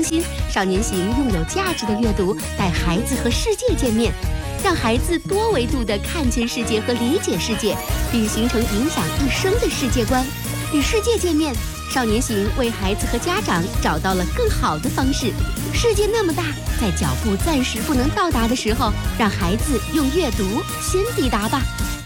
心，少年行用有价值的阅读带孩子和世界见面，让孩子多维度地看见世界和理解世界，并形成影响一生的世界观。与世界见面，少年行为孩子和家长找到了更好的方式。世界那么大，在脚步暂时不能到达的时候，让孩子用阅读先抵达吧。